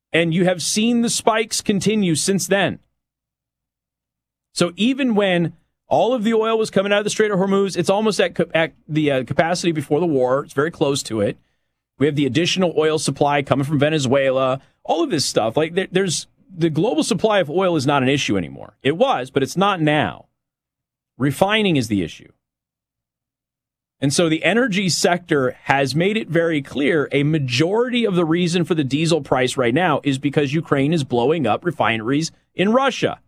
And you have seen the spikes continue since then. So even when all of the oil was coming out of the Strait of Hormuz, it's almost at the capacity before the war. It's very close to it. We have the additional oil supply coming from Venezuela, all of this stuff. Like there's the global supply of oil is not an issue anymore. It was, but it's not now. Refining is the issue. And so the energy sector has made it very clear a majority of the reason for the diesel price right now is because Ukraine is blowing up refineries in Russia.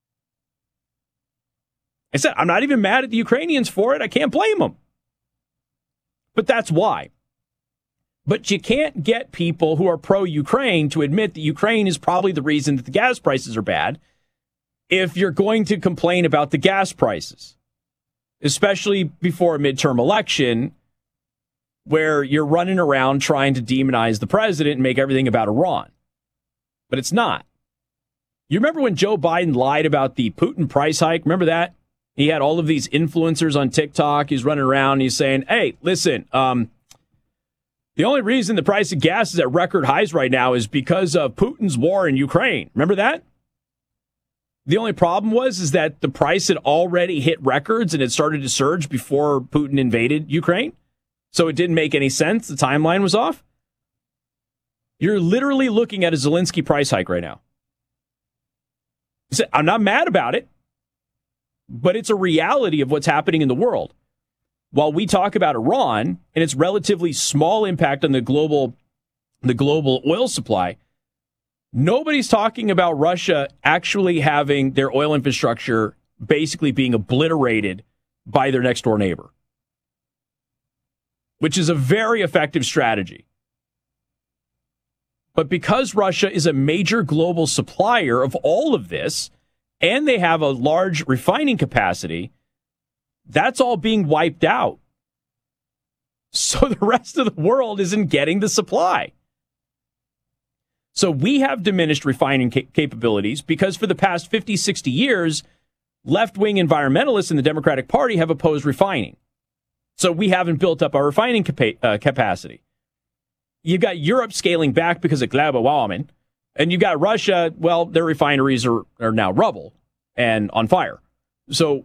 I said, I'm not even mad at the Ukrainians for it. I can't blame them. But that's why. But you can't get people who are pro-Ukraine to admit that Ukraine is probably the reason that the gas prices are bad if you're going to complain about the gas prices, especially before a midterm election where you're running around trying to demonize the president and make everything about Iran. But it's not. You remember when Joe Biden lied about the Putin price hike? Remember that? He had all of these influencers on TikTok. He's running around and he's saying, hey, listen, the only reason the price of gas is at record highs right now is because of Putin's war in Ukraine. Remember that? The only problem is that the price had already hit records and it started to surge before Putin invaded Ukraine. So it didn't make any sense. The timeline was off. You're literally looking at a Zelensky price hike right now. I'm not mad about it, but it's a reality of what's happening in the world. While we talk about Iran and its relatively small impact on the global oil supply, nobody's talking about Russia actually having their oil infrastructure basically being obliterated by their next door neighbor, which is a very effective strategy. But because Russia is a major global supplier of all of this, and they have a large refining capacity, that's all being wiped out. So the rest of the world isn't getting the supply. So we have diminished refining capabilities because for the past 50, 60 years, left-wing environmentalists in the Democratic Party have opposed refining. So we haven't built up our refining capacity. You've got Europe scaling back because of global warming, and you've got Russia, well, their refineries are now rubble and on fire. So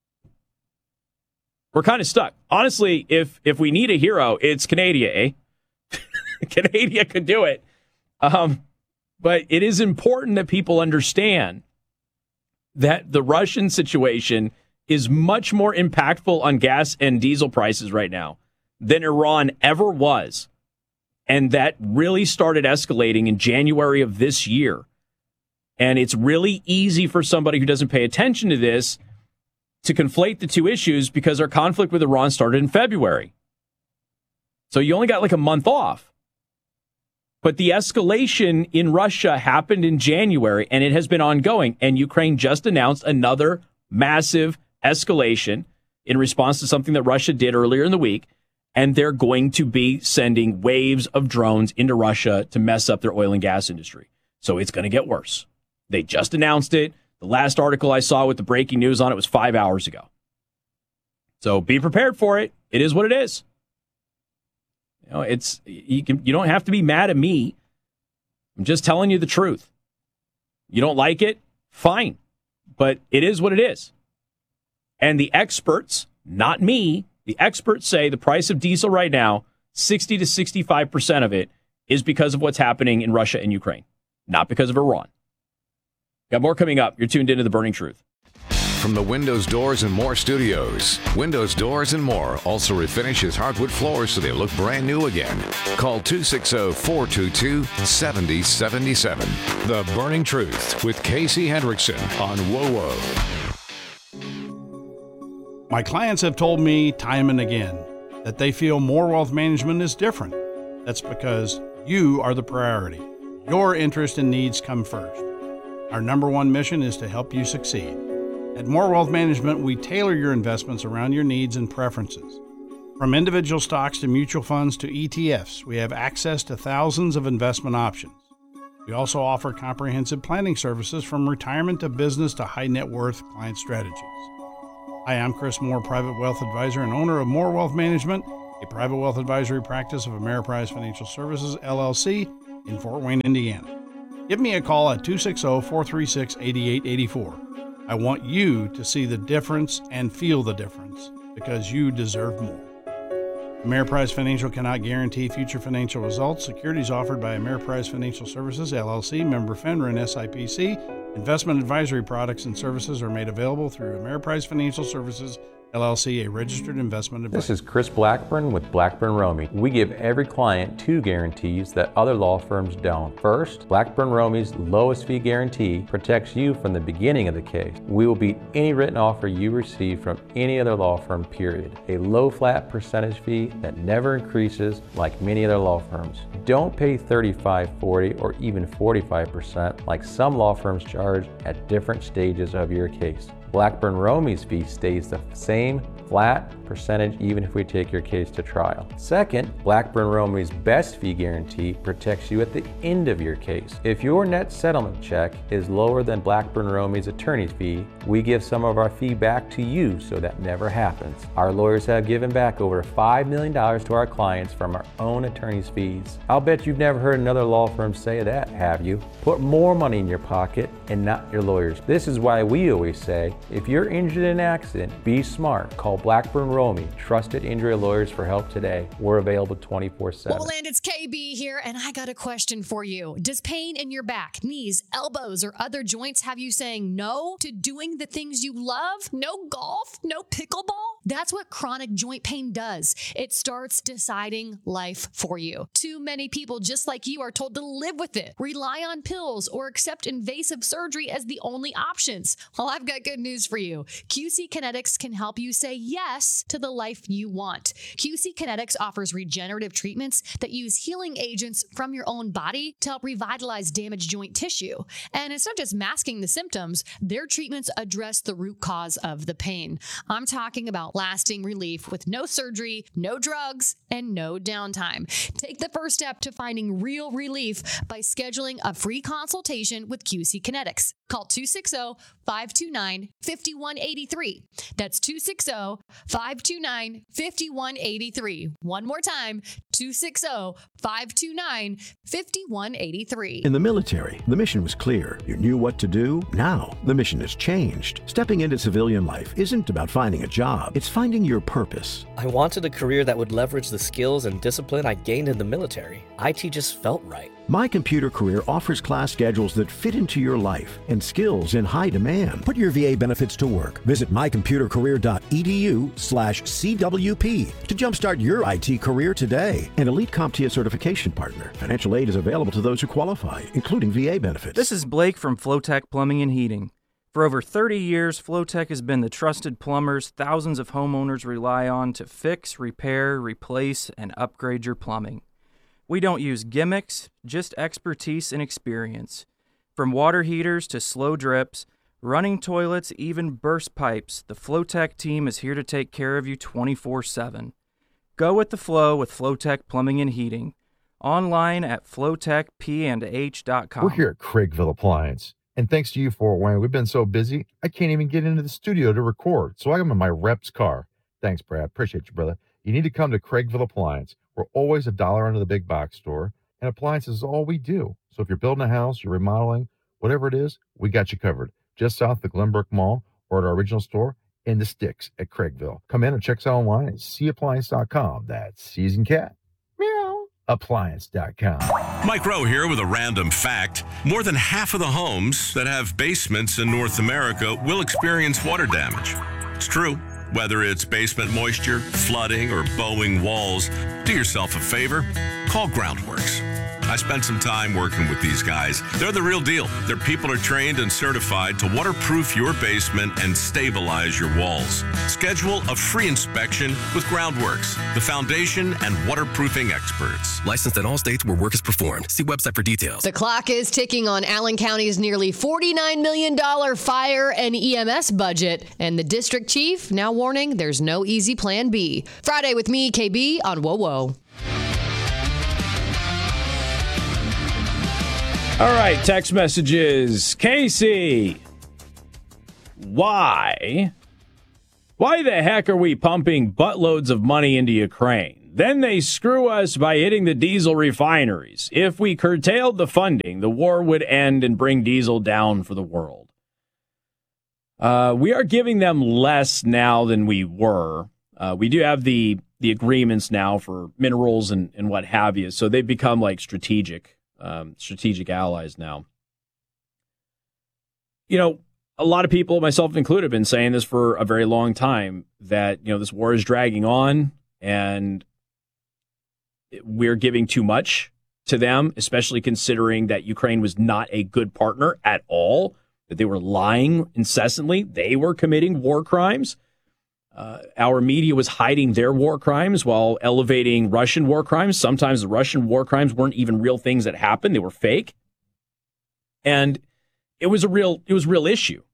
we're kind of stuck. Honestly, if we need a hero, it's Canada, eh? Canada could do it. But it is important that people understand that the Russian situation is much more impactful on gas and diesel prices right now than Iran ever was. And that really started escalating in January of this year. And it's really easy for somebody who doesn't pay attention to this to conflate the two issues because our conflict with Iran started in February. So you only got like a month off. But the escalation in Russia happened in January, and it has been ongoing. And Ukraine just announced another massive escalation in response to something that Russia did earlier in the week. And they're going to be sending waves of drones into Russia to mess up their oil and gas industry. So it's going to get worse. They just announced it. The last article I saw with the breaking news on it was 5 hours ago. So be prepared for it. It is what it is. You know, you don't have to be mad at me. I'm just telling you the truth. You don't like it? Fine. But it is what it is. And the experts, not me, the experts say the price of diesel right now, 60 to 65% of it is because of what's happening in Russia and Ukraine, not because of Iran. Got more coming up. You're tuned into The Burning Truth. From the Windows, Doors, and More studios, Windows, Doors, and More also refinishes hardwood floors so they look brand new again. Call 260-422-7077. The Burning Truth with Casey Hendrickson on WOWO. My clients have told me time and again that they feel More Wealth Management is different. That's because you are the priority. Your interest and needs come first. Our number one mission is to help you succeed. At More Wealth Management, we tailor your investments around your needs and preferences. From individual stocks to mutual funds to ETFs, we have access to thousands of investment options. We also offer comprehensive planning services from retirement to business to high net worth client strategies. Hi, I'm Chris Moore, Private Wealth Advisor and owner of More Wealth Management, a private wealth advisory practice of Ameriprise Financial Services, LLC, in Fort Wayne, Indiana. Give me a call at 260-436-8884. I want you to see the difference and feel the difference because you deserve more. Ameriprise Financial cannot guarantee future financial results. Securities offered by Ameriprise Financial Services, LLC, member FINRA and SIPC. Investment advisory products and services are made available through Ameriprise Financial Services, LLC, a registered investment advisor. This is Chris Blackburn with Blackburn Romey. We give every client 2 guarantees that other law firms don't. First, Blackburn Romey's lowest fee guarantee protects you from the beginning of the case. We will beat any written offer you receive from any other law firm, period. A low flat percentage fee that never increases like many other law firms. Don't pay 35, 40, or even 45% like some law firms charge at different stages of your case. Blackburn Romey's fee stays the same flat percentage even if we take your case to trial. Second, Blackburn Romey's best fee guarantee protects you at the end of your case. If your net settlement check is lower than Blackburn Romey's attorney's fee, we give some of our fee back to you so that never happens. Our lawyers have given back over $5 million to our clients from our own attorney's fees. I'll bet you've never heard another law firm say that, have you? Put more money in your pocket and not your lawyers. This is why we always say, if you're injured in an accident, be smart. Call Blackburn Romey, trusted injury lawyers for help today. We're available 24/7. Lowland, it's KB here, and I got a question for you. Does pain in your back, knees, elbows, or other joints have you saying no to doing the things you love? No golf? No pickleball? That's what chronic joint pain does. It starts deciding life for you. Too many people just like you are told to live with it, rely on pills, or accept invasive surgery as the only options. Well, I've got good news for you. QC Kinetics can help you say yes to the life you want. QC Kinetics offers regenerative treatments that use healing agents from your own body to help revitalize damaged joint tissue. And it's not just masking the symptoms, their treatments address the root cause of the pain. I'm talking about lasting relief with no surgery, no drugs, and no downtime. Take the first step to finding real relief by scheduling a free consultation with QC Kinetics. Call 260-529-5183. That's 260-529-5183. One more time, 260-529-5183. In the military, the mission was clear. You knew what to do. Now, the mission has changed. Stepping into civilian life isn't about finding a job. It's finding your purpose. I wanted a career that would leverage the skills and discipline I gained in the military. IT just felt right. My Computer Career offers class schedules that fit into your life and skills in high demand. Put your VA benefits to work. Visit mycomputercareer.edu/CWP to jumpstart your IT career today. An elite CompTIA certification partner. Financial aid is available to those who qualify, including VA benefits. This is Blake from Flowtech Plumbing and Heating. For over 30 years, Flowtech has been the trusted plumbers thousands of homeowners rely on to fix, repair, replace, and upgrade your plumbing. We don't use gimmicks, just expertise and experience. From water heaters to slow drips, running toilets, even burst pipes, the Flowtech team is here to take care of you 24/7. Go with the flow with Flowtech Plumbing and Heating. Online at flowtechpandh.com. We're here at Craigville Appliance. And thanks to you, Fort Wayne, we've been so busy, I can't even get into the studio to record. So I'm in my rep's car. Thanks, Brad. Appreciate you, brother. You need to come to Craigville Appliance. We're always $1 under the big box store, and appliances is all we do. So if you're building a house, you're remodeling, whatever it is, we got you covered. Just south of the Glenbrook Mall or at our original store in the sticks at Craigville. Come in or check us out online at cappliance.com. That's Season Cat. Meow. Appliance.com. Mike Rowe here with a random fact. More than half of the homes that have basements in North America will experience water damage. It's true. Whether it's basement moisture, flooding, or bowing walls, do yourself a favor. Call Groundworks. I spent some time working with these guys. They're the real deal. Their people are trained and certified to waterproof your basement and stabilize your walls. Schedule a free inspection with Groundworks, the foundation and waterproofing experts. Licensed in all states where work is performed. See website for details. The clock is ticking on Allen County's nearly $49 million fire and EMS budget, and the district chief now warning there's no easy plan B. Friday with me, KB, on Whoa Whoa. All right, text messages. Casey, why the heck are we pumping buttloads of money into Ukraine? Then they screw us by hitting the diesel refineries. If we curtailed the funding, the war would end and bring diesel down for the world. We are giving them less now than we were. We do have the agreements now for minerals and what have you, so they've become like strategic allies now. You know, a lot of people, myself included, have been saying this for a very long time, that, you know, this war is dragging on and we're giving too much to them, especially considering that Ukraine was not a good partner at all, that they were lying incessantly. They were committing war crimes. Our media was hiding their war crimes while elevating Russian war crimes. Sometimes the Russian war crimes weren't even real things that happened. They were fake. And it was a real issue.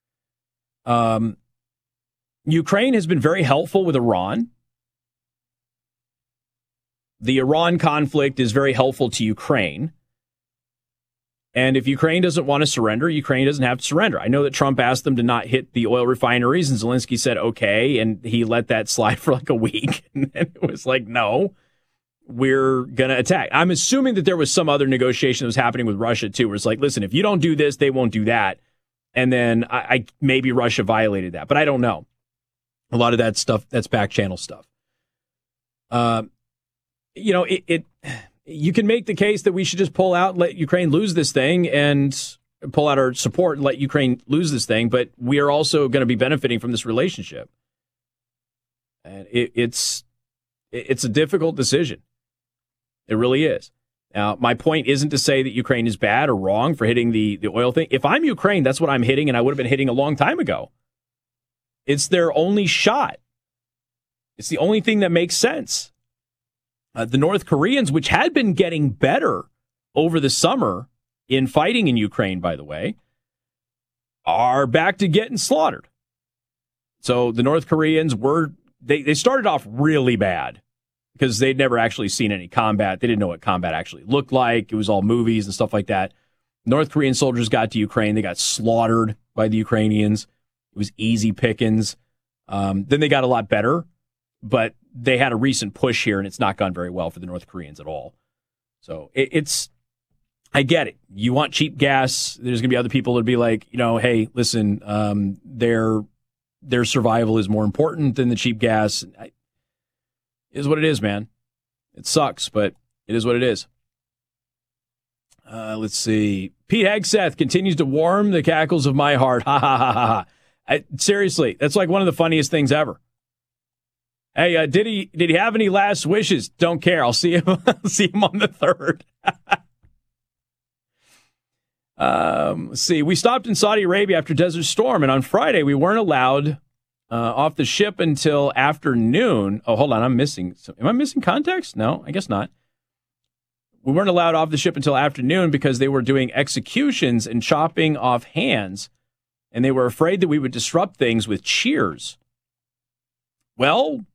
Ukraine has been very helpful with Iran. The Iran conflict is very helpful to Ukraine. And if Ukraine doesn't want to surrender, Ukraine doesn't have to surrender. I know that Trump asked them to not hit the oil refineries, and Zelensky said, okay, and he let that slide for like a week. And then it was like, no, we're going to attack. I'm assuming that there was some other negotiation that was happening with Russia, too, where it's like, listen, if you don't do this, they won't do that. And then I maybe Russia violated that, but I don't know. A lot of that stuff, that's back channel stuff. You know, you can make the case that we should just pull out, let Ukraine lose this thing, and pull out our support and let Ukraine lose this thing. But we are also going to be benefiting from this relationship. And it's a difficult decision. It really is. Now, my point isn't to say that Ukraine is bad or wrong for hitting the oil thing. If I'm Ukraine, that's what I'm hitting, and I would have been hitting a long time ago. It's their only shot. It's the only thing that makes sense. The North Koreans, which had been getting better over the summer in fighting in Ukraine, by the way, are back to getting slaughtered. So the North Koreans they started off really bad because they'd never actually seen any combat. They didn't know what combat actually looked like. It was all movies and stuff like that. North Korean soldiers got to Ukraine. They got slaughtered by the Ukrainians. It was easy pickings. Then they got a lot better, but they had a recent push here, and it's not gone very well for the North Koreans at all. So I get it. You want cheap gas. There's going to be other people that'll be like, you know, hey, listen, their survival is more important than the cheap gas. It is what it is, man. It sucks, but it is what it is. Let's see. Pete Hegseth continues to warm the cackles of my heart. Ha ha ha ha ha. Seriously, that's like one of the funniest things ever. Hey, did he have any last wishes? Don't care. I'll see him. See him on the 3rd. Let's see. We stopped in Saudi Arabia after Desert Storm, and on Friday we weren't allowed off the ship until afternoon. Oh, hold on. Am I missing context? No, I guess not. We weren't allowed off the ship until afternoon because they were doing executions and chopping off hands, and they were afraid that we would disrupt things with cheers. Well,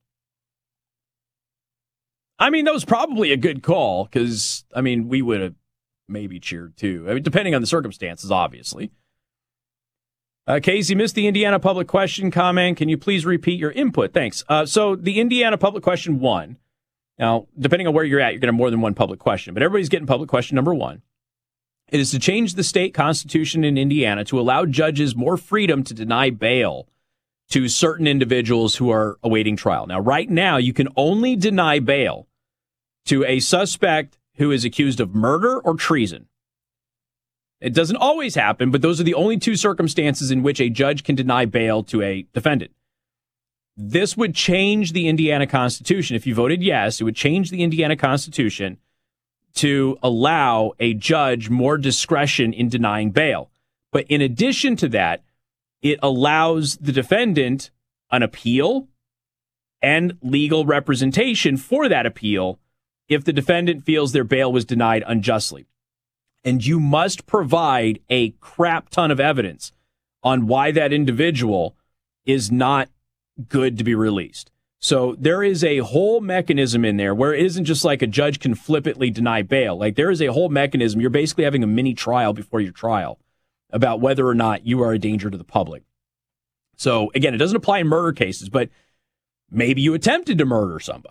I mean, that was probably a good call because, I mean, we would have maybe cheered too. I mean, depending on the circumstances, obviously. Casey, missed the Indiana public question comment. Can you please repeat your input? Thanks. So the Indiana public question 1. Now, depending on where you're at, you're going to have more than one public question, but everybody's getting public question number 1. It is to change the state constitution in Indiana to allow judges more freedom to deny bail to certain individuals who are awaiting trial. Now, right now, you can only deny bail to a suspect who is accused of murder or treason. It doesn't always happen, but those are the only 2 circumstances in which a judge can deny bail to a defendant. This would change the Indiana Constitution. If you voted yes, it would change the Indiana Constitution to allow a judge more discretion in denying bail. But in addition to that, it allows the defendant an appeal and legal representation for that appeal if the defendant feels their bail was denied unjustly. And you must provide a crap ton of evidence on why that individual is not good to be released. So there is a whole mechanism in there where it isn't just like a judge can flippantly deny bail. Like there is a whole mechanism. You're basically having a mini trial before your trial about whether or not you are a danger to the public. So again, it doesn't apply in murder cases, but maybe you attempted to murder somebody.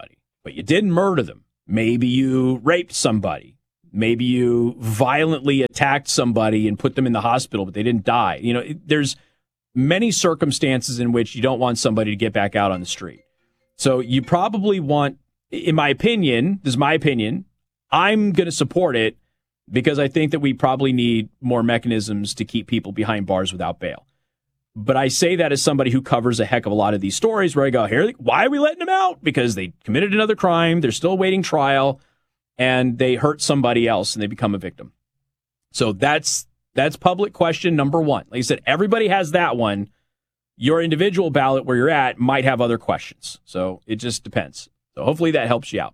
but you didn't murder them. Maybe you raped somebody. Maybe you violently attacked somebody and put them in the hospital, but they didn't die. You know, there's many circumstances in which you don't want somebody to get back out on the street. So you probably want, in my opinion, this is my opinion, I'm going to support it because I think that we probably need more mechanisms to keep people behind bars without bail. But I say that as somebody who covers a heck of a lot of these stories where I go, here, why are we letting them out? Because they committed another crime, they're still awaiting trial, and they hurt somebody else and they become a victim. So that's public question number one. Like I said, everybody has that one. Your individual ballot where you're at might have other questions. So it just depends. So hopefully that helps you out.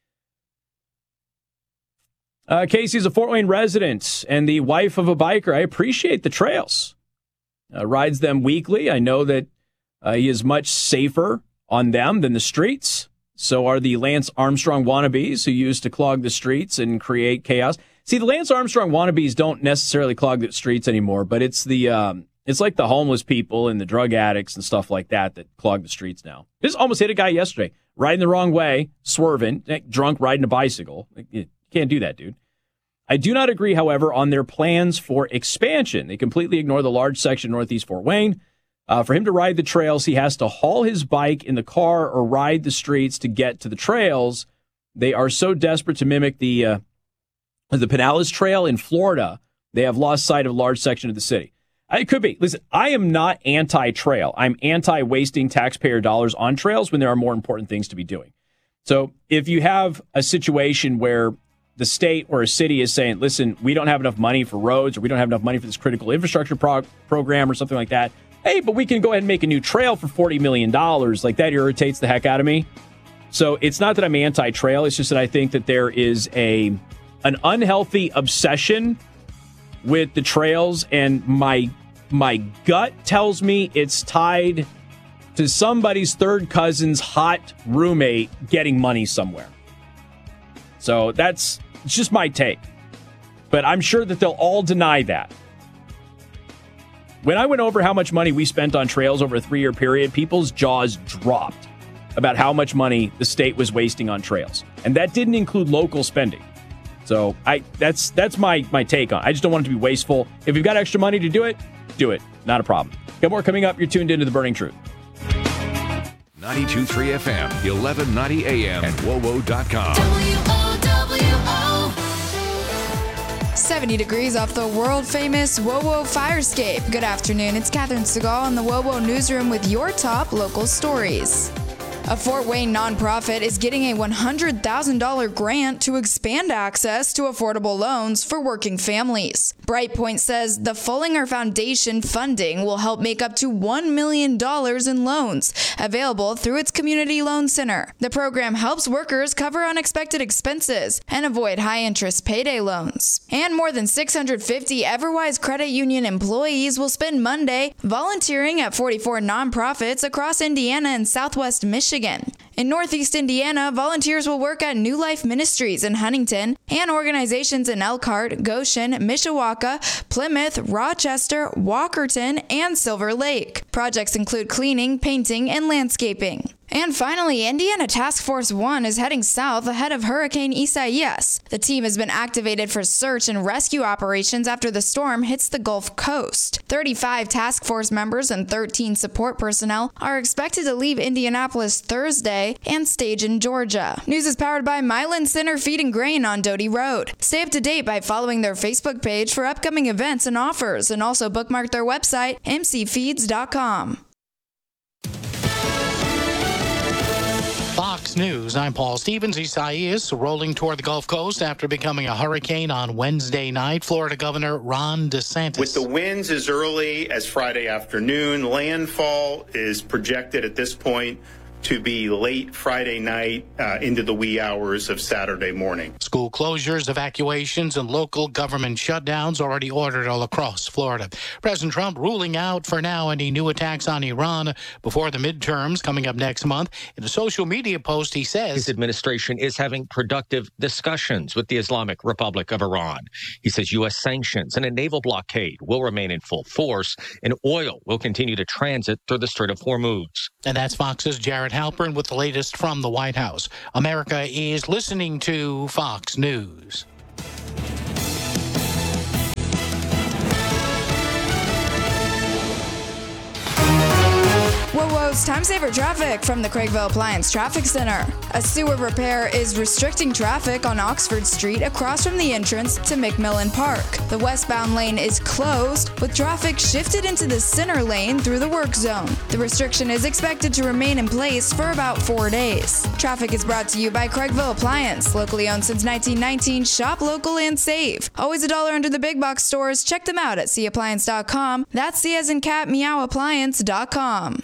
Casey's a Fort Wayne resident and the wife of a biker. I appreciate the trails. Rides them weekly. I know that he is much safer on them than the streets. So are the Lance Armstrong wannabes who used to clog the streets and create chaos. See, the Lance Armstrong wannabes don't necessarily clog the streets anymore, but it's it's like the homeless people and the drug addicts and stuff like that clog the streets now. This almost hit a guy yesterday, riding the wrong way, swerving, drunk, riding a bicycle. You can't do that, dude. I do not agree, however, on their plans for expansion. They completely ignore the large section northeast Fort Wayne. For him to ride the trails, he has to haul his bike in the car or ride the streets to get to the trails. They are so desperate to mimic the Pinellas Trail in Florida, they have lost sight of a large section of the city. It could be. Listen, I am not anti-trail. I'm anti-wasting taxpayer dollars on trails when there are more important things to be doing. So if you have a situation where the state or a city is saying, listen, we don't have enough money for roads or we don't have enough money for this critical infrastructure program or something like that. Hey, but we can go ahead and make a new trail for $40 million. Like, that irritates the heck out of me. So it's not that I'm anti-trail. It's just that I think that there is an unhealthy obsession with the trails. And my gut tells me it's tied to somebody's third cousin's hot roommate getting money somewhere. So it's just my take. But I'm sure that they'll all deny that. When I went over how much money we spent on trails over a 3-year period, people's jaws dropped about how much money the state was wasting on trails. And that didn't include local spending. So that's my take on it. I just don't want it to be wasteful. If you've got extra money to do it, do it. Not a problem. Got more coming up. You're tuned into The Burning Truth. 92.3 FM, 1190 AM, and WOWO.com. WOWO. 70 degrees off the world-famous WOWO Firescape. Good afternoon. It's Catherine Segal in the WOWO Newsroom with your top local stories. A Fort Wayne nonprofit is getting a $100,000 grant to expand access to affordable loans for working families. Brightpoint says the Fullinger Foundation funding will help make up to $1 million in loans available through its Community Loan Center. The program helps workers cover unexpected expenses and avoid high-interest payday loans. And more than 650 Everwise Credit Union employees will spend Monday volunteering at 44 nonprofits across Indiana and Southwest Michigan. In Northeast Indiana, volunteers will work at New Life Ministries in Huntington and organizations in Elkhart, Goshen, Mishawaka, Plymouth, Rochester, Walkerton, and Silver Lake. Projects include cleaning, painting, and landscaping. And finally, Indiana Task Force 1 is heading south ahead of Hurricane Isaias. The team has been activated for search and rescue operations after the storm hits the Gulf Coast. 35 task force members and 13 support personnel are expected to leave Indianapolis Thursday and stage in Georgia. News is powered by Milan Center Feed and Grain on Doty Road. Stay up to date by following their Facebook page for upcoming events and offers, and also bookmark their website, mcfeeds.com. Fox News, I'm Paul Stevens. Isaias rolling toward the Gulf Coast after becoming a hurricane on Wednesday night. Florida Governor Ron DeSantis. With the winds as early as Friday afternoon, landfall is projected at this point to be late Friday night into the wee hours of Saturday morning. School closures, evacuations, and local government shutdowns already ordered all across Florida. President Trump ruling out for now any new attacks on Iran before the midterms coming up next month. In a social media post, he says his administration is having productive discussions with the Islamic Republic of Iran. He says U.S. sanctions and a naval blockade will remain in full force, and oil will continue to transit through the Strait of Hormuz. And that's Fox's Jared Halpern with the latest from the White House. America is listening to Fox News. Whoa, whoa's time saver traffic from the Craigville Appliance Traffic Center. A sewer repair is restricting traffic on Oxford Street across from the entrance to McMillan Park. The westbound lane is closed, with traffic shifted into the center lane through the work zone. The restriction is expected to remain in place for about 4 days. Traffic is brought to you by Craigville Appliance, locally owned since 1919. Shop local and save. Always $1 under the big box stores. Check them out at cappliance.com. That's C as in cat, meowappliance.com.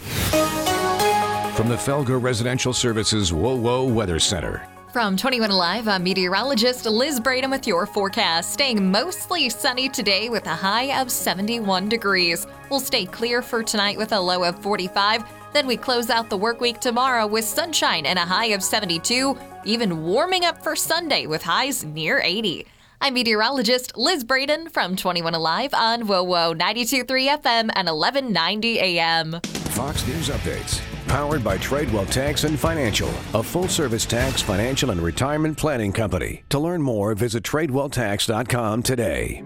From the Felger Residential Services WOWO Weather Center. From 21 Alive, I'm meteorologist Liz Braden with your forecast. Staying mostly sunny today with a high of 71 degrees. We'll stay clear for tonight with a low of 45. Then we close out the work week tomorrow with sunshine and a high of 72. Even warming up for Sunday with highs near 80. I'm meteorologist Liz Braden from 21 Alive on WOWO 92.3 FM and 1190 AM. Fox News Updates. Powered by Tradewell Tax and Financial, a full-service tax, financial, and retirement planning company. To learn more, visit TradewellTax.com today.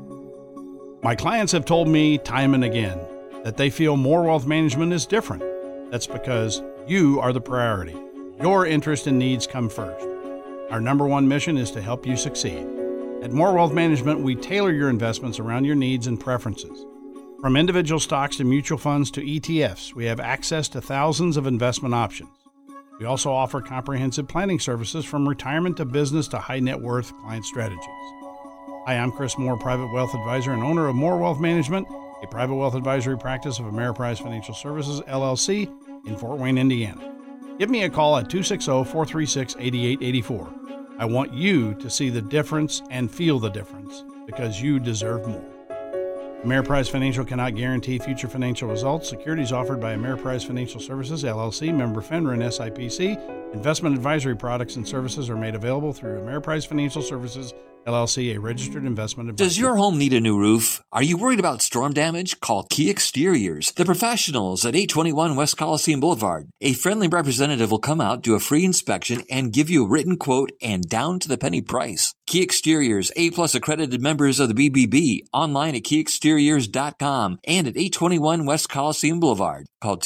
My clients have told me time and again that they feel More Wealth Management is different. That's because you are the priority. Your interest and needs come first. Our number one mission is to help you succeed. At More Wealth Management, we tailor your investments around your needs and preferences. From individual stocks to mutual funds to ETFs, we have access to thousands of investment options. We also offer comprehensive planning services from retirement to business to high net worth client strategies. Hi, I'm Chris Moore, Private Wealth Advisor and owner of More Wealth Management, a private wealth advisory practice of Ameriprise Financial Services, LLC, in Fort Wayne, Indiana. Give me a call at 260-436-8884. I want you to see the difference and feel the difference because you deserve more. Ameriprise Financial cannot guarantee future financial results. Securities offered by Ameriprise Financial Services, LLC, member FINRA and SIPC. Investment advisory products and services are made available through Ameriprise Financial Services, LLC, a registered investment advisor. Does your home need a new roof? Are you worried about storm damage? Call Key Exteriors, the professionals at 821 West Coliseum Boulevard. A friendly representative will come out, do a free inspection, and give you a written quote and down to the penny price. Key Exteriors, A+ accredited members of the BBB, online at keyexteriors.com and at 821 West Coliseum Boulevard. Call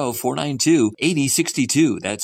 260-492-8062. That's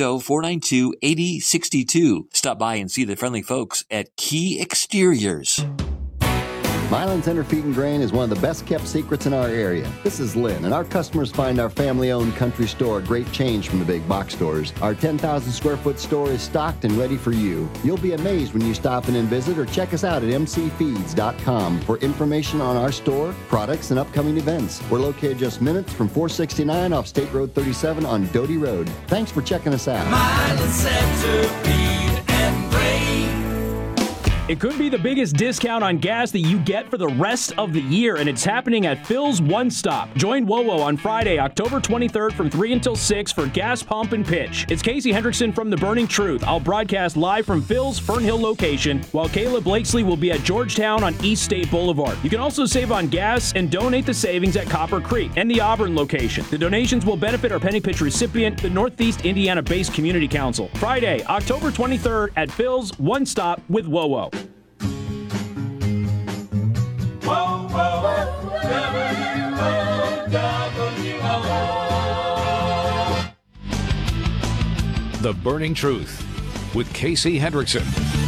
260-492-8062. Stop by and see the friendly folks at Key Exteriors. Milan Center Feed and Grain is one of the best kept secrets in our area. This is Lynn, and our customers find our family-owned country store a great change from the big box stores. Our 10,000 square foot store is stocked and ready for you. You'll be amazed when you stop in and visit or check us out at mcfeeds.com for information on our store, products, and upcoming events. We're located just minutes from 469 off State Road 37 on Doty Road. Thanks for checking us out. Milan Center Feed and Grain. It could be the biggest discount on gas that you get for the rest of the year, and it's happening at Phil's One Stop. Join WOWO on Friday, October 23rd from 3 until 6 for Gas Pump and Pitch. It's Casey Hendrickson from The Burning Truth. I'll broadcast live from Phil's Fern Hill location, while Kayla Blakesley will be at Georgetown on East State Boulevard. You can also save on gas and donate the savings at Copper Creek and the Auburn location. The donations will benefit our Penny Pitch recipient, the Northeast Indiana-based Community Council. Friday, October 23rd at Phil's One Stop with WOWO. The Burning Truth with Casey Hendrickson.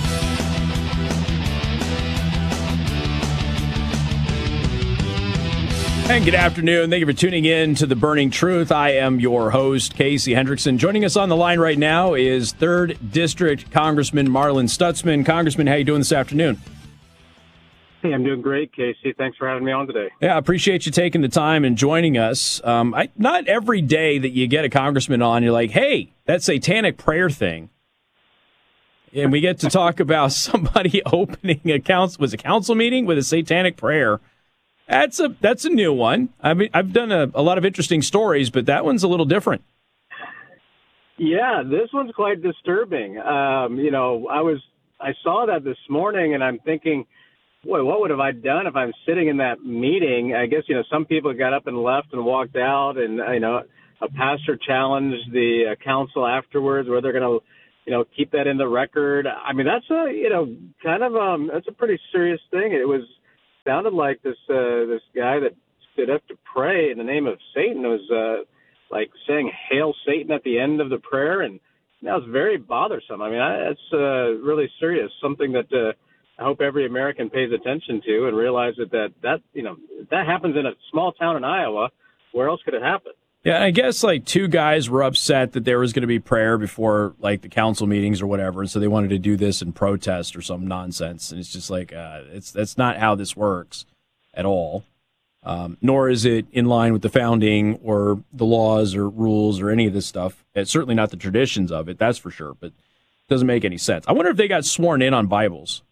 And good afternoon. Thank you for tuning in to The Burning Truth. I am your host, Casey Hendrickson. Joining us on the line right now is 3rd District Congressman Marlin Stutzman. Congressman, how are you doing this afternoon? Hey, I'm doing great, Casey. Thanks for having me on today. Yeah, I appreciate you taking the time and joining us. Not every day that you get a congressman on, you're like, hey, that satanic prayer thing. And we get to talk about somebody opening a council meeting with a satanic prayer. That's a new one. I mean, I've done a lot of interesting stories, but that one's a little different. Yeah, this one's quite disturbing. I saw that this morning, and I'm thinking, boy, what would have I done if I'm sitting in that meeting? I guess, some people got up and left and walked out, and, a pastor challenged the council afterwards, where they're going to, keep that in the record. I mean, that's that's a pretty serious thing. It sounded like this guy that stood up to pray in the name of Satan was like saying "Hail Satan" at the end of the prayer, and that was very bothersome. I mean, that's really serious. Something that I hope every American pays attention to and realizes that happens in a small town in Iowa. Where else could it happen? Yeah, and I guess like two guys were upset that there was going to be prayer before like the council meetings or whatever, and so they wanted to do this in protest or some nonsense. And it's just like that's not how this works at all. Nor is it in line with the founding or the laws or rules or any of this stuff. It's certainly not the traditions of it, that's for sure. But it doesn't make any sense. I wonder if they got sworn in on Bibles.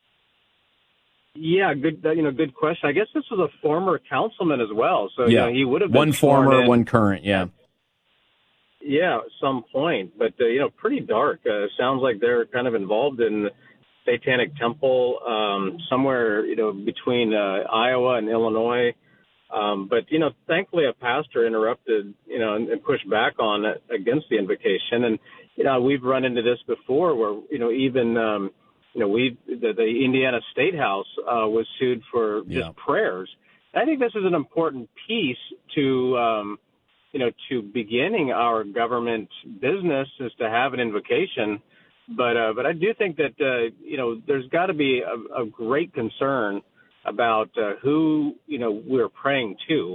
Yeah, good question. I guess this was a former councilman as well, so he would have been one former, one current. Yeah, at some point, but pretty dark. Sounds like they're kind of involved in Satanic Temple somewhere between Iowa and Illinois. But thankfully a pastor interrupted and pushed back on it against the invocation, and we've run into this before where even. The Indiana State House was sued for just prayers. I think this is an important piece to beginning our government business is to have an invocation. But I do think that, there's got to be a great concern about who, we're praying to.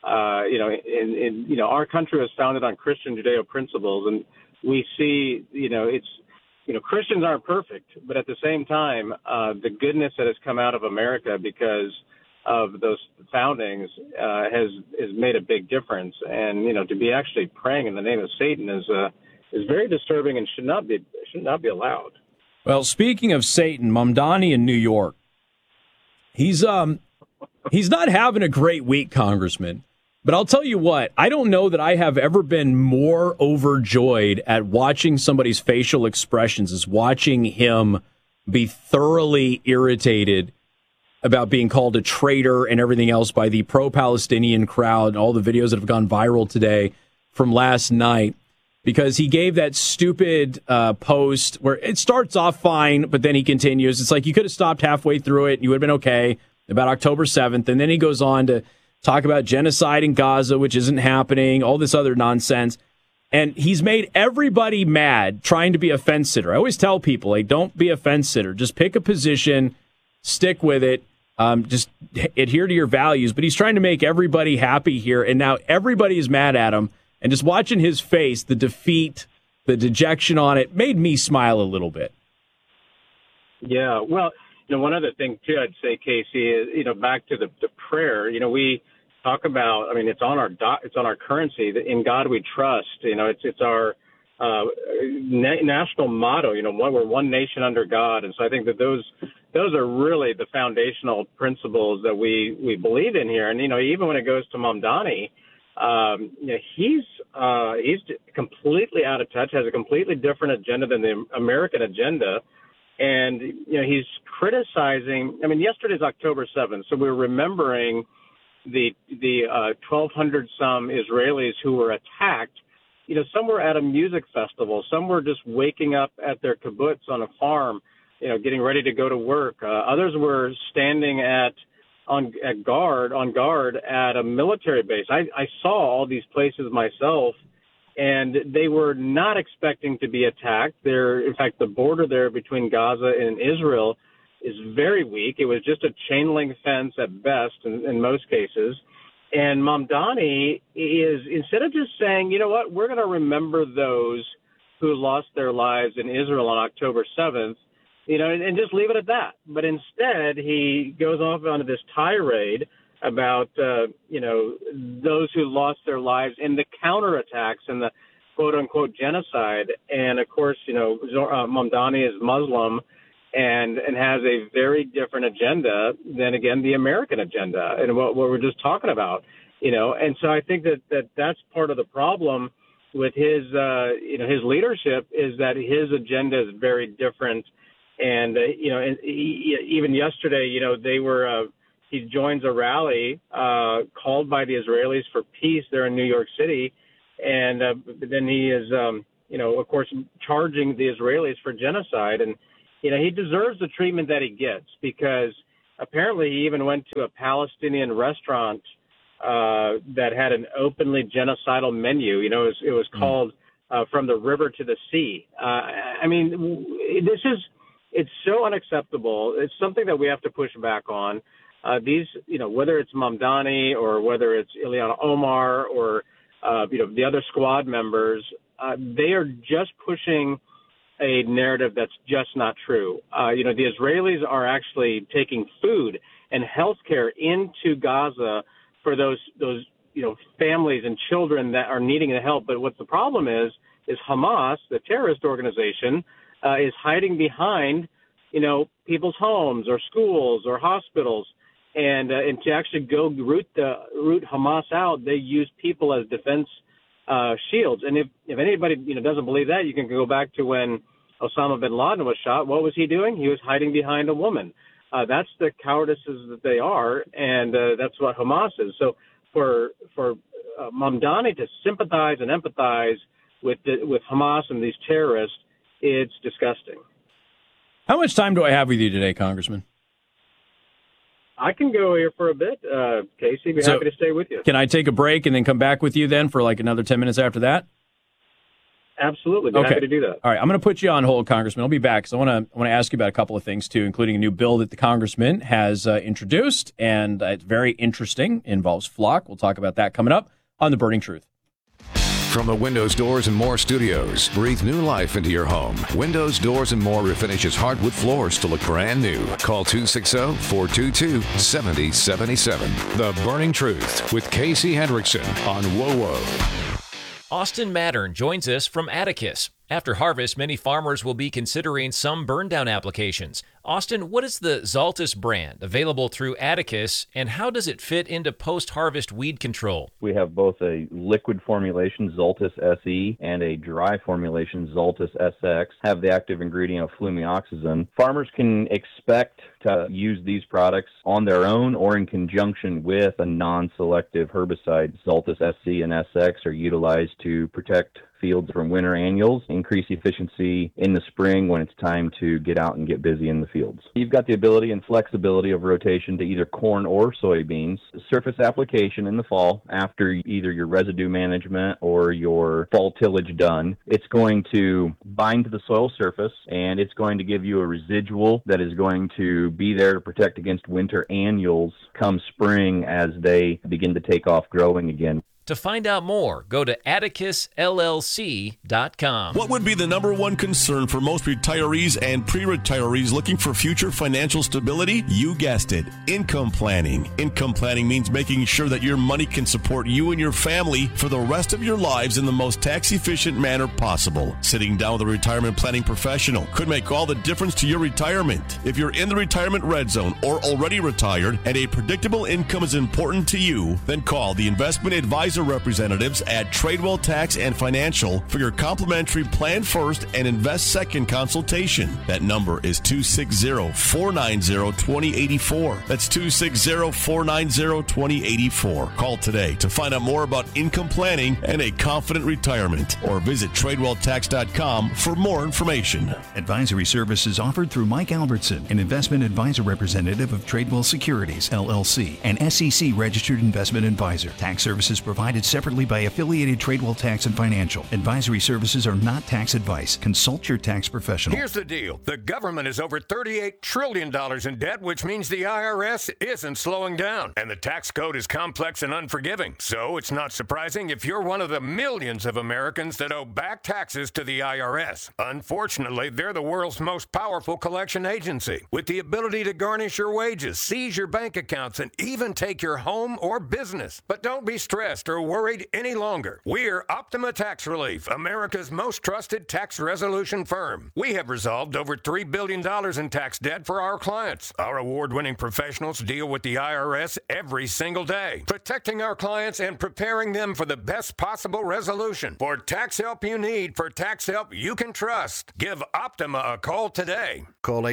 Our country was founded on Christian Judeo principles, and we see, Christians aren't perfect, but at the same time, the goodness that has come out of America because of those foundings has made a big difference. And to be actually praying in the name of Satan is very disturbing and should not be allowed. Well, speaking of Satan, Mamdani in New York, he's not having a great week, Congressman. But I'll tell you what, I don't know that I have ever been more overjoyed at watching somebody's facial expressions as watching him be thoroughly irritated about being called a traitor and everything else by the pro-Palestinian crowd and all the videos that have gone viral today from last night, because he gave that stupid post where it starts off fine, but then he continues. It's like you could have stopped halfway through it and you would have been okay about October 7th. And then he goes on to talk about genocide in Gaza, which isn't happening, all this other nonsense. And he's made everybody mad trying to be a fence sitter. I always tell people, like, don't be a fence sitter. Just pick a position, stick with it, just adhere to your values. But he's trying to make everybody happy here, and now everybody is mad at him. And just watching his face, the defeat, the dejection on it, made me smile a little bit. Yeah, well, one other thing, too, I'd say, Casey, is, back to the prayer, we talk about, it's on our currency, in God we trust. It's our national motto. We're one nation under God, and so I think that those are really the foundational principles that we believe in here. And even when it goes to Mamdani, he's completely out of touch, has a completely different agenda than the American agenda, and he's criticizing. Yesterday's October 7th, so we're remembering the 1,200 some Israelis who were attacked. Some were at a music festival, some were just waking up at their kibbutz on a farm, getting ready to go to work. Others were standing on guard at a military base. I saw all these places myself, and they were not expecting to be attacked. In fact, the border there between Gaza and Israel is very weak. It was just a chain link fence at best in most cases. And Mamdani is, instead of just saying, we're going to remember those who lost their lives in Israel on October 7th, and just leave it at that. But instead, he goes off onto this tirade about, those who lost their lives in the counterattacks and the quote unquote genocide. And of course, Mamdani is Muslim and has a very different agenda than, again, the American agenda and what we're just talking about, And so I think that's part of the problem with his leadership is that his agenda is very different. And, even yesterday, he joins a rally called by the Israelis for peace there in New York City. And then he is, of course, charging the Israelis for genocide. And, he deserves the treatment that he gets, because apparently he even went to a Palestinian restaurant that had an openly genocidal menu. It was called From the River to the Sea. It's so unacceptable. It's something that we have to push back on. Whether it's Mamdani or whether it's Ileana Omar or, the other squad members, they are just pushing a narrative that's just not true. The Israelis are actually taking food and healthcare into Gaza for those families and children that are needing the help. But what the problem is Hamas, the terrorist organization, is hiding behind, people's homes or schools or hospitals. And to actually go root Hamas out, they use people as defense shields. And if anybody doesn't believe that, you can go back to when Osama bin Laden was shot. What was he doing? He was hiding behind a woman. That's the cowardices that they are, and that's what Hamas is. So for Mamdani to sympathize and empathize with Hamas and these terrorists, it's disgusting. How much time do I have with you today, Congressman? I can go here for a bit, Casey. Be happy to stay with you. Can I take a break and then come back with you then for like another 10 minutes after that? Absolutely. Be happy to do that. All right. I'm going to put you on hold, Congressman. I'll be back because I want to ask you about a couple of things, too, including a new bill that the Congressman has introduced. And it's very interesting. It involves Flock. We'll talk about that coming up on The Burning Truth. From the Windows, Doors, and More studios, breathe new life into your home. Windows, Doors, and More refinishes hardwood floors to look brand new. Call 260-422-7077. The Burning Truth with Casey Hendrickson on WOWO. Austin Mattern joins us from Atticus. After harvest, many farmers will be considering some burn-down applications. Austin, what is the Zaltis brand available through Atticus, and how does it fit into post-harvest weed control? We have both a liquid formulation, Zaltis SE, and a dry formulation, Zaltis SX, have the active ingredient of flumioxazin. Farmers can expect to use these products on their own or in conjunction with a non-selective herbicide. Zaltis SC and SX are utilized to protect fields from winter annuals, increase efficiency in the spring when it's time to get out and get busy in the fields. You've got the ability and flexibility of rotation to either corn or soybeans. Surface application in the fall after either your residue management or your fall tillage done. It's going to bind to the soil surface, and it's going to give you a residual that is going to be there to protect against winter annuals come spring as they begin to take off growing again. To find out more, go to atticusllc.com. What would be the number one concern for most retirees and pre-retirees looking for future financial stability? You guessed it, income planning. Income planning means making sure that your money can support you and your family for the rest of your lives in the most tax-efficient manner possible. Sitting down with a retirement planning professional could make all the difference to your retirement. If you're in the retirement red zone or already retired and a predictable income is important to you, then call the Investment Advisor representatives at Tradewell Tax and Financial for your complimentary Plan First and Invest Second consultation. That number is 260-490-2084. That's 260-490-2084. Call today to find out more about income planning and a confident retirement, or visit TradewellTax.com for more information. Advisory services offered through Mike Albertson, an investment advisor representative of Tradewell Securities, LLC, an SEC-registered investment advisor. Tax services provided separately by affiliated Tradewell Tax and Financial. Advisory services are not tax advice. Consult your tax professional. Here's the deal. The government is over $38 trillion in debt, which means the IRS isn't slowing down. And the tax code is complex and unforgiving. So it's not surprising if you're one of the millions of Americans that owe back taxes to the IRS. Unfortunately, they're the world's most powerful collection agency, with the ability to garnish your wages, seize your bank accounts, and even take your home or business. But don't be stressed or worried any longer. We're Optima Tax Relief, America's most trusted tax resolution firm. We have resolved over $3 billion in tax debt for our clients. Our award-winning professionals deal with the IRS every single day, protecting our clients and preparing them for the best possible resolution. For tax help you need, for tax help you can trust, give Optima a call today. Call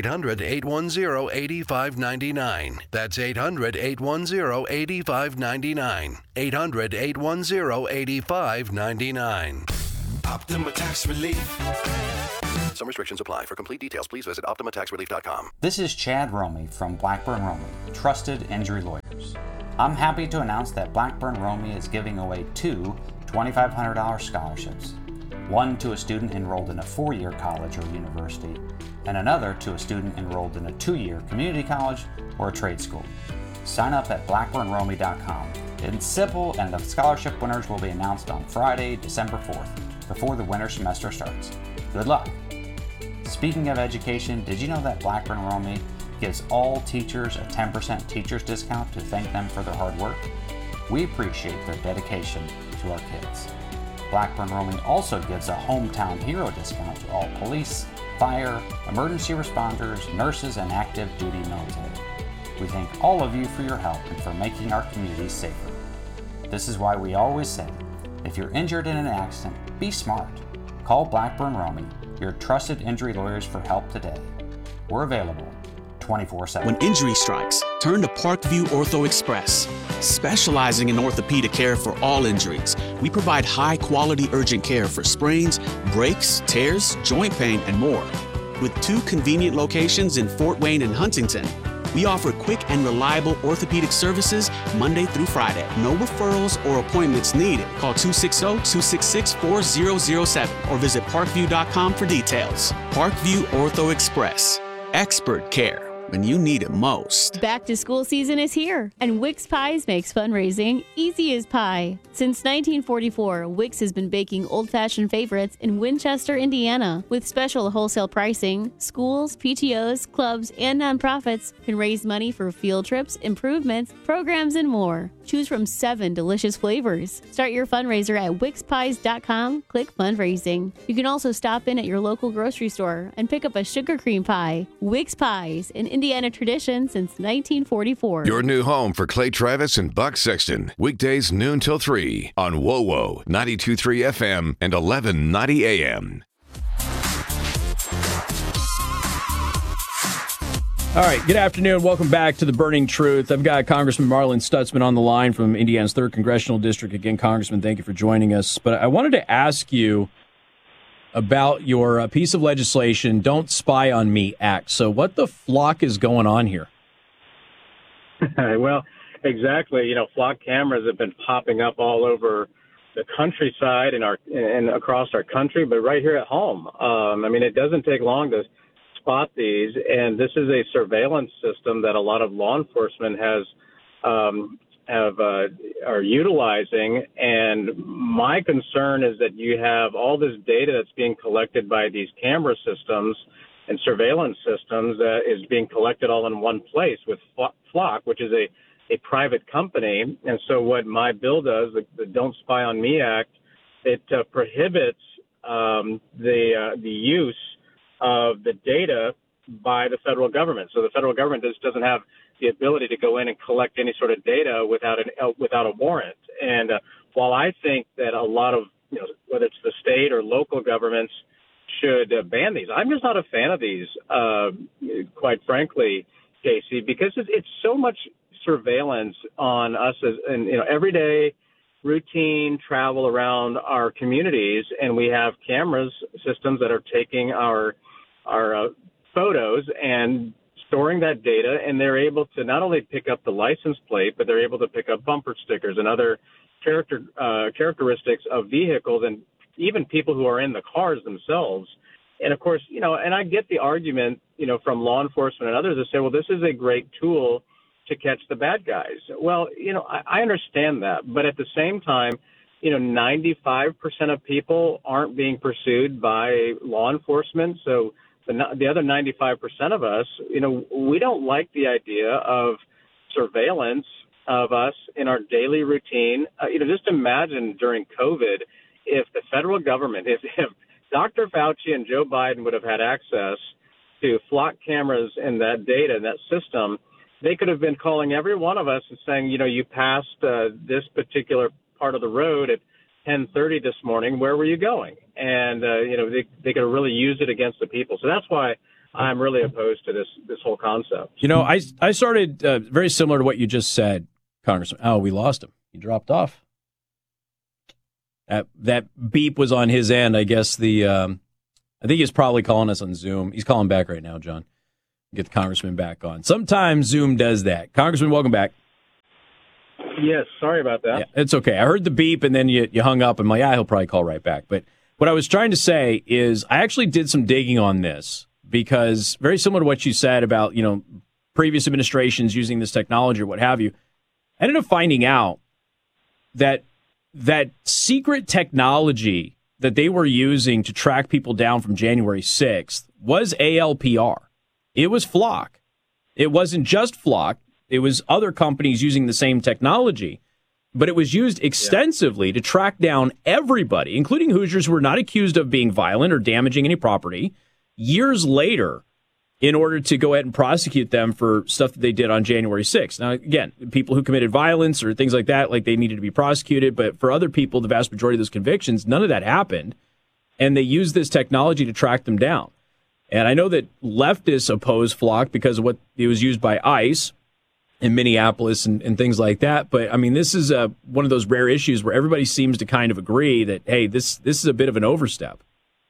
800-810-8599. That's 800-810-8599. 800-810-8599. 810-8599. Optima Tax Relief. Some restrictions apply. For complete details, please visit OptimaTaxRelief.com. This is Chad Romey from Blackburn Romey, Trusted Injury Lawyers. I'm happy to announce that Blackburn Romey is giving away 2 $2,500 scholarships. One to a student enrolled in a 4-year college or university, and another to a student enrolled in a 2-year community college or a trade school. Sign up at blackburnromey.com. It's simple, and the scholarship winners will be announced on Friday, December 4th, before the winter semester starts. Good luck! Speaking of education, did you know that Blackburn Romey gives all teachers a 10% teacher's discount to thank them for their hard work? We appreciate their dedication to our kids. Blackburn Romey also gives a hometown hero discount to all police, fire, emergency responders, nurses, and active duty military. We thank all of you for your help and for making our communities safer. This is why we always say, if you're injured in an accident, be smart. Call Blackburn Romey, your trusted injury lawyers, for help today. We're available 24/7. When injury strikes, turn to Parkview Ortho Express. Specializing in orthopedic care for all injuries, we provide high-quality urgent care for sprains, breaks, tears, joint pain, and more. With 2 convenient locations in Fort Wayne and Huntington, we offer quick and reliable orthopedic services Monday through Friday. No referrals or appointments needed. Call 260-266-4007 or visit parkview.com for details. Parkview Ortho Express. Expert care when you need it most. Back to school season is here, and Wix Pies makes fundraising easy as pie. Since 1944, Wix has been baking old-fashioned favorites in Winchester, Indiana. With special wholesale pricing, schools, PTOs, clubs, and nonprofits can raise money for field trips, improvements, programs, and more. Choose from 7 delicious flavors. Start your fundraiser at wixpies.com, click fundraising. You can also stop in at your local grocery store and pick up a sugar cream pie. Wix Pies, an Indiana tradition since 1944. Your new home for Clay Travis and Buck Sexton. Weekdays noon till 3 on WOWO 92.3 FM and 1190 AM. All right, good afternoon. Welcome back to The Burning Truth. I've got Congressman Marlin Stutzman on the line from Indiana's 3rd Congressional District. Again, Congressman, thank you for joining us. But I wanted to ask you about your piece of legislation, Don't Spy on Me Act. So what the flock is going on here? Well, exactly. You know, flock cameras have been popping up all over the countryside and across our country, but right here at home. I mean, it doesn't take long to spot these, and this is a surveillance system that a lot of law enforcement are utilizing. And my concern is that you have all this data that's being collected by these camera systems and surveillance systems that is being collected all in one place with Flock, which is a private company. And so what my bill does, the Don't Spy on Me Act, it prohibits the use of the data by the federal government. So the federal government just doesn't have the ability to go in and collect any sort of data without a warrant. And while I think that a lot of, whether it's the state or local governments should ban these, I'm just not a fan of these, quite frankly, Casey, because it's so much surveillance on us as everyday routine travel around our communities, and we have cameras systems that are taking our photos and storing that data, and they're able to not only pick up the license plate, but they're able to pick up bumper stickers and other characteristics of vehicles and even people who are in the cars themselves. And of course, and I get the argument, from law enforcement and others that say, well, this is a great tool to catch the bad guys. Well, I understand that, but at the same time, 95% of people aren't being pursued by law enforcement. So the other 95% of us, we don't like the idea of surveillance of us in our daily routine. Just imagine during COVID, if the federal government, if Dr. Fauci and Joe Biden would have had access to flock cameras and that data and that system, they could have been calling every one of us and saying, you passed this particular part of the road at 10:30 this morning. Where were you going? And, they could have really used it against the people. So that's why I'm really opposed to this whole concept. I started very similar to what you just said, Congressman. Oh, we lost him. He dropped off. That beep was on his end. I guess I think he's probably calling us on Zoom. He's calling back right now, John. Get the congressman back on. Sometimes Zoom does that. Congressman, welcome back. Yes, sorry about that. Yeah, it's okay. I heard the beep, and then you hung up. I'm like, he'll probably call right back. But what I was trying to say is I actually did some digging on this because very similar to what you said about, previous administrations using this technology or what have you, I ended up finding out that secret technology that they were using to track people down from January 6th was ALPR. It was Flock. It wasn't just Flock. It was other companies using the same technology, but it was used extensively to track down everybody, including Hoosiers who were not accused of being violent or damaging any property, years later, in order to go ahead and prosecute them for stuff that they did on January 6th. Now, again, people who committed violence or things like that, like they needed to be prosecuted, but for other people, the vast majority of those convictions, none of that happened, and they used this technology to track them down. And I know that leftists oppose Flock because of what it was used by ICE in Minneapolis and things like that. But, I mean, this is one of those rare issues where everybody seems to kind of agree that, hey, this is a bit of an overstep.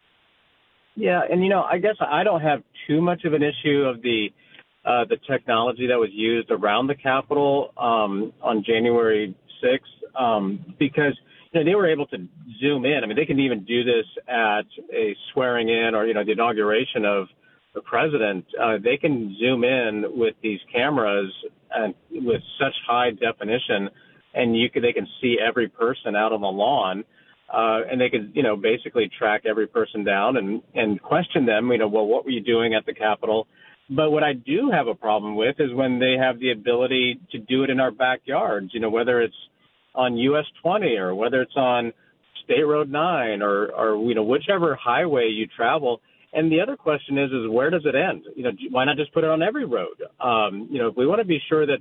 Yeah, and, I guess I don't have too much of an issue of the technology that was used around the Capitol on January 6th because, they were able to zoom in. I mean, they can even do this at a swearing in or, the inauguration of the president. They can zoom in with these cameras and with such high definition, and they can see every person out on the lawn. And they could, basically track every person down and question them, well, what were you doing at the Capitol? But what I do have a problem with is when they have the ability to do it in our backyards, whether it's on US 20 or whether it's on State Road 9 or whichever highway you travel. And the other question is where does it end? Why not just put it on every road? If we want to be sure that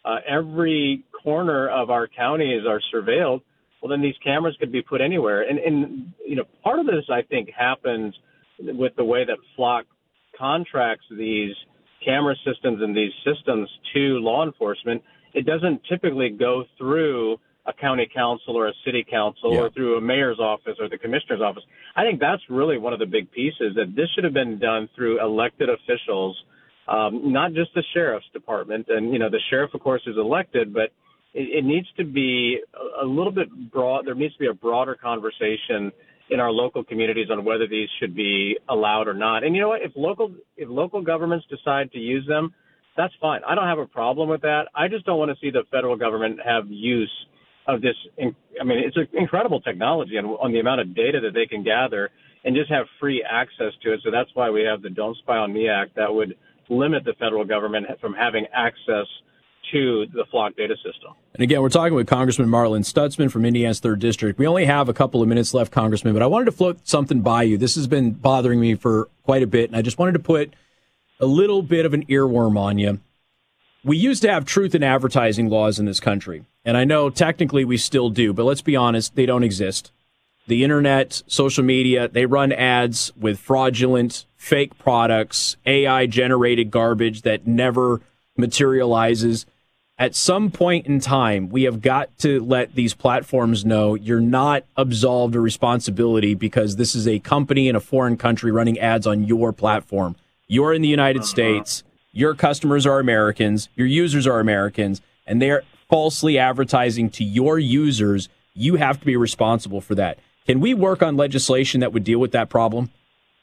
every corner of our counties are surveilled, well, then these cameras could be put anywhere. And part of this, I think, happens with the way that Flock contracts these camera systems and these systems to law enforcement. It doesn't typically go through a county council or a city council or through a mayor's office or the commissioner's office. I think that's really one of the big pieces, that this should have been done through elected officials, not just the sheriff's department. And, the sheriff, of course, is elected, but it needs to be a little bit broad. There needs to be a broader conversation in our local communities on whether these should be allowed or not. And you know what? If local governments decide to use them, that's fine. I don't have a problem with that. I just don't want to see the federal government have use of this. I mean, it's an incredible technology on the amount of data that they can gather and just have free access to it. So that's why we have the Don't Spy on Me Act that would limit the federal government from having access to the Flock data system. And again, we're talking with Congressman Marlin Stutzman from Indiana's 3rd District. We only have a couple of minutes left, Congressman, but I wanted to float something by you. This has been bothering me for quite a bit, and I just wanted to put a little bit of an earworm on you. We used to have truth in advertising laws in this country, and I know technically we still do, but let's be honest, they don't exist. The internet, social media, they run ads with fraudulent, fake products, AI-generated garbage that never materializes. At some point in time, we have got to let these platforms know you're not absolved of responsibility because this is a company in a foreign country running ads on your platform. You're in the United States. Your customers are Americans. Your users are Americans, and they're falsely advertising to your users. You have to be responsible for that. Can we work on legislation that would deal with that problem?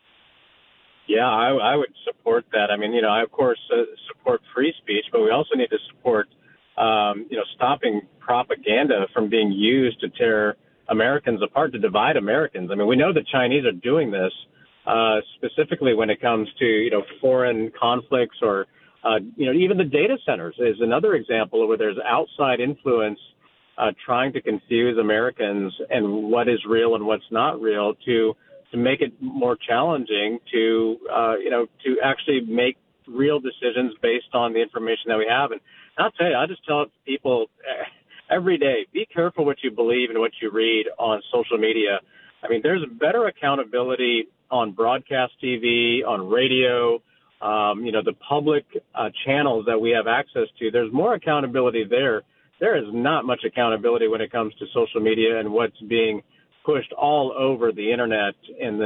Yeah, I would support that. I mean, I, of course, support free speech, but we also need to support, stopping propaganda from being used to tear Americans apart, to divide Americans. I mean, we know the Chinese are doing this, specifically when it comes to, foreign conflicts or, even the data centers is another example where there's outside influence trying to confuse Americans and what is real and what's not real to make it more challenging to actually make real decisions based on the information that we have. And I'll tell you, I just tell people every day, be careful what you believe and what you read on social media. I mean, there's better accountability on broadcast TV, on radio, the public channels that we have access to. There's more accountability there. There is not much accountability when it comes to social media and what's being pushed all over the internet, and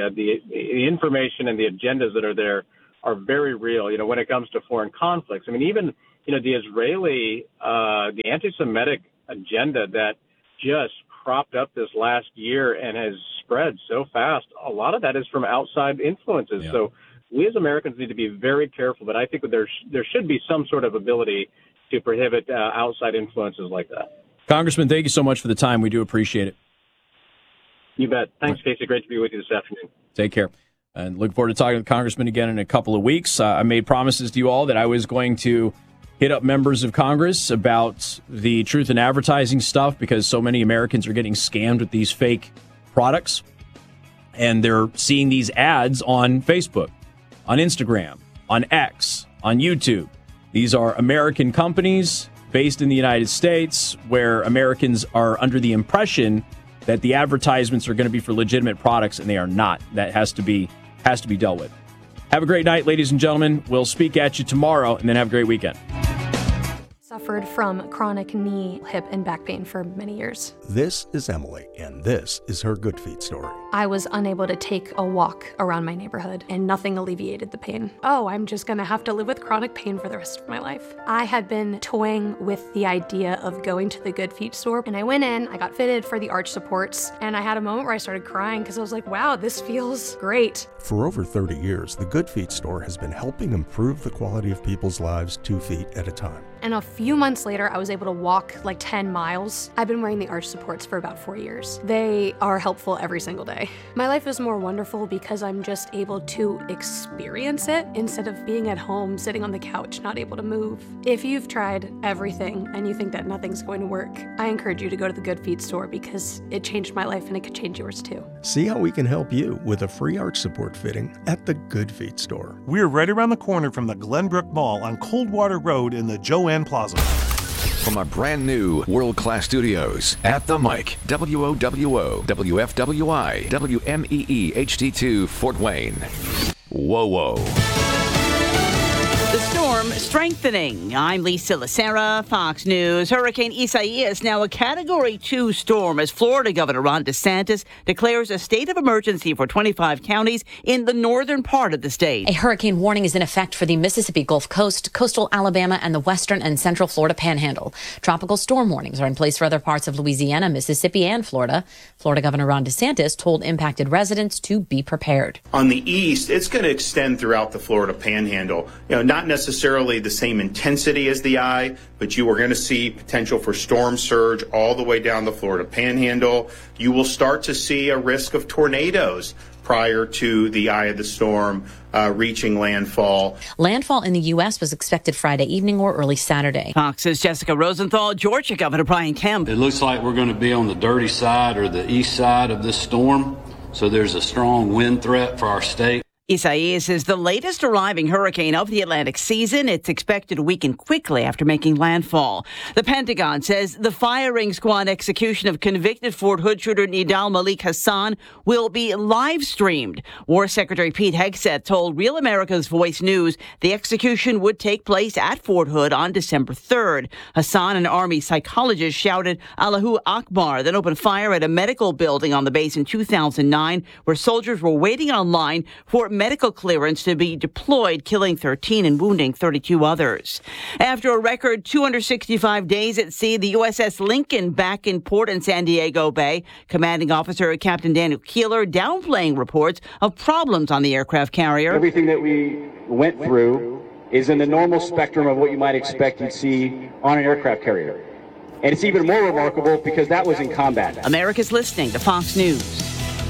the information and the agendas that are there are very real. When it comes to foreign conflicts, I mean, even the Israeli, the anti-Semitic agenda that just cropped up this last year and has spread so fast. A lot of that is from outside influences. Yeah. So we as Americans need to be very careful, but I think that there should be some sort of ability to prohibit outside influences like that. Congressman, thank you so much for the time. We do appreciate it. You bet. Thanks, Casey. Great to be with you this afternoon. Take care. And look forward to talking to the Congressman again in a couple of weeks. I made promises to you all that I was going to hit up members of Congress about the truth in advertising stuff because so many Americans are getting scammed with these fake products. And they're seeing these ads on Facebook, on Instagram, on X, on YouTube. These are American companies based in the United States where Americans are under the impression that the advertisements are going to be for legitimate products, and they are not. That has to be dealt with. Have a great night, ladies and gentlemen. We'll speak at you tomorrow, and then have a great weekend. Suffered from chronic knee, hip, and back pain for many years. This is Emily, and this is her Good Feet story. I was unable to take a walk around my neighborhood, and nothing alleviated the pain. Oh, I'm just gonna have to live with chronic pain for the rest of my life. I had been toying with the idea of going to the Good Feet store, and I went in, I got fitted for the arch supports, and I had a moment where I started crying because I was like, wow, this feels great. For over 30 years, the Good Feet store has been helping improve the quality of people's lives 2 feet at a time. And a few months later, I was able to walk like 10 miles. I've been wearing the arch supports for about 4 years. They are helpful every single day. My life is more wonderful because I'm just able to experience it instead of being at home, sitting on the couch, not able to move. If you've tried everything and you think that nothing's going to work, I encourage you to go to the Good Feet store because it changed my life and it could change yours too. See how we can help you with a free arch support fitting at the Good Feet store. We're right around the corner from the Glenbrook Mall on Coldwater Road in the Joanne Plaza. From our brand new world-class studios at the mic, WOWO, WFWI, WMEE HD2 Fort Wayne. Whoa, whoa. The storm strengthening. I'm Lisa Lacera, Fox News. Hurricane Isaias now a Category 2 storm as Florida Governor Ron DeSantis declares a state of emergency for 25 counties in the northern part of the state. A hurricane warning is in effect for the Mississippi Gulf Coast, coastal Alabama, and the western and central Florida panhandle. Tropical storm warnings are in place for other parts of Louisiana, Mississippi, and Florida. Florida Governor Ron DeSantis told impacted residents to be prepared. On the east, it's going to extend throughout the Florida panhandle. Not necessarily the same intensity as the eye, but you are going to see potential for storm surge all the way down the Florida panhandle. You will start to see a risk of tornadoes prior to the eye of the storm reaching landfall. Landfall in the U.S. was expected Friday evening or early Saturday. Fox's Jessica Rosenthal, Georgia Governor Brian Kemp. It looks like we're going to be on the dirty side or the east side of this storm, so there's a strong wind threat for our state. Isaias is the latest arriving hurricane of the Atlantic season. It's expected to weaken quickly after making landfall. The Pentagon says the firing squad execution of convicted Fort Hood shooter Nidal Malik Hassan will be live streamed. War Secretary Pete Hegseth told Real America's Voice News the execution would take place at Fort Hood on December 3rd. Hassan, an Army psychologist, shouted Allahu Akbar, then opened fire at a medical building on the base in 2009 where soldiers were waiting online for medical clearance to be deployed, killing 13 and wounding 32 others. After a record 265 days at sea, the USS Lincoln back in port in San Diego Bay. Commanding Officer Captain Daniel Keeler downplaying reports of problems on the aircraft carrier. Everything that we went through is in the normal spectrum of what you might expect you'd see on an aircraft carrier. And it's even more remarkable because that was in combat. America's listening to Fox News.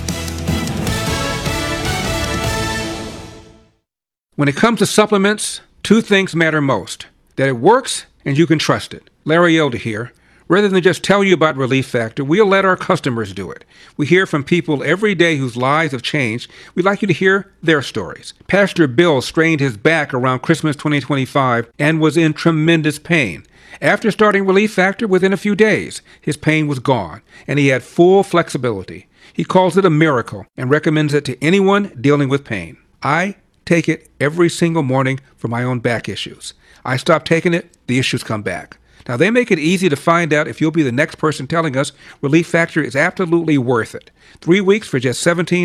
When it comes to supplements, 2 things matter most: that it works and you can trust it. Larry Elder here. Rather than just tell you about Relief Factor, we'll let our customers do it. We hear from people every day whose lives have changed. We'd like you to hear their stories. Pastor Bill strained his back around Christmas 2025 and was in tremendous pain. After starting Relief Factor, within a few days, his pain was gone, and he had full flexibility. He calls it a miracle and recommends it to anyone dealing with pain. I take it every single morning for my own back issues. I stop taking it, the issues come back. Now, they make it easy to find out if you'll be the next person telling us Relief Factor is absolutely worth it. 3 weeks for just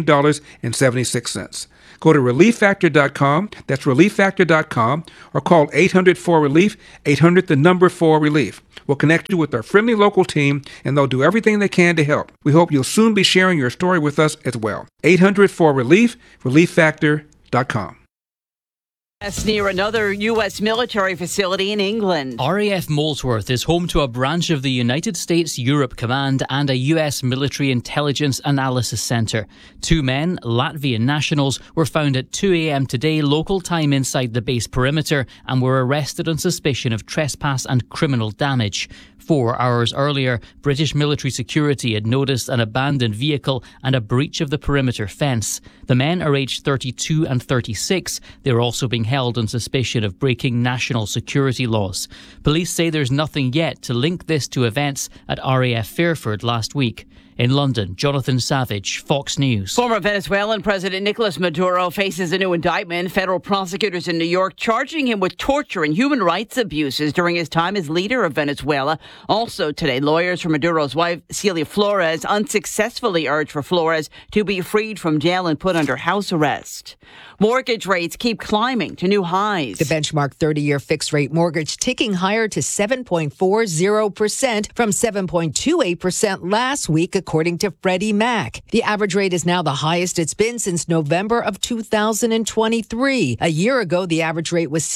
$17.76. Go to ReliefFactor.com, that's ReliefFactor.com, or call 800-4RELIEF, 800-4RELIEF. We'll connect you with our friendly local team, and they'll do everything they can to help. We hope you'll soon be sharing your story with us as well. 800-4RELIEF, ReliefFactor.com. That's near another U.S. military facility in England. RAF Molesworth is home to a branch of the United States Europe Command and a U.S. military intelligence analysis center. 2 men, Latvian nationals, were found at 2 a.m. today local time inside the base perimeter and were arrested on suspicion of trespass and criminal damage. 4 hours earlier, British military security had noticed an abandoned vehicle and a breach of the perimeter fence. The men are aged 32 and 36. They are also being held on suspicion of breaking national security laws. Police say there's nothing yet to link this to events at RAF Fairford last week. In London, Jonathan Savage, Fox News. Former Venezuelan President Nicolas Maduro faces a new indictment. Federal prosecutors in New York charging him with torture and human rights abuses during his time as leader of Venezuela. Also today, lawyers for Maduro's wife, Celia Flores, unsuccessfully urged for Flores to be freed from jail and put under house arrest. Mortgage rates keep climbing to new highs. The benchmark 30-year fixed-rate mortgage ticking higher to 7.40% from 7.28% last week, according to Freddie Mac. The average rate is now the highest it's been since November of 2023. A year ago, the average rate was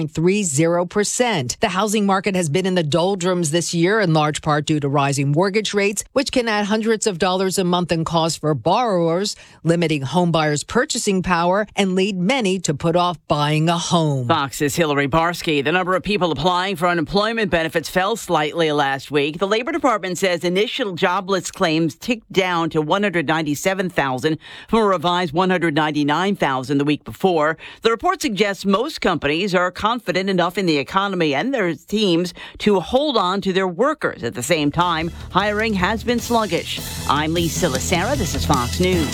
6.30%. The housing market has been in the doldrums this year, in large part due to rising mortgage rates, which can add hundreds of dollars a month in cost for borrowers, limiting homebuyers' purchasing power and lead many to put off buying a home. Fox's Hillary Barsky. The number of people applying for unemployment benefits fell slightly last week. The Labor Department says initial jobless claims ticked down to 197,000 from a revised 199,000 the week before. The report suggests most companies are confident enough in the economy and their teams to hold on to their workers. At the same time, hiring has been sluggish. I'm Lee Silasera. This is Fox News.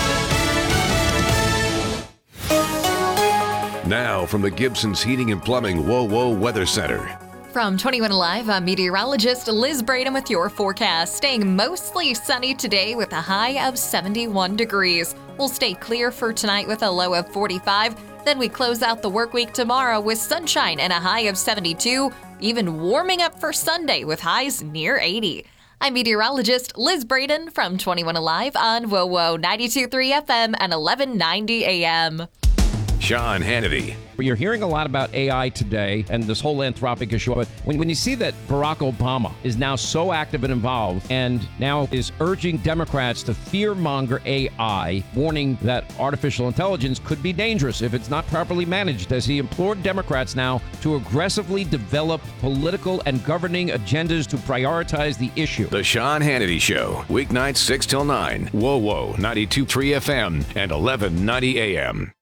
Now from the Gibson's Heating and Plumbing WOWO Weather Center. From 21 Alive, I'm meteorologist Liz Braden with your forecast. Staying mostly sunny today with a high of 71 degrees. We'll stay clear for tonight with a low of 45. Then we close out the work week tomorrow with sunshine and a high of 72. Even warming up for Sunday with highs near 80. I'm meteorologist Liz Braden from 21 Alive on WOWO 92.3 FM and 1190 AM. Sean Hannity. You're hearing a lot about AI today and this whole Anthropic issue, but when you see that Barack Obama is now so active and involved and now is urging Democrats to fear-monger AI, warning that artificial intelligence could be dangerous if it's not properly managed, as he implored Democrats now to aggressively develop political and governing agendas to prioritize the issue. The Sean Hannity Show, weeknights 6 till 9, WOWO 92.3 FM and 1190 AM.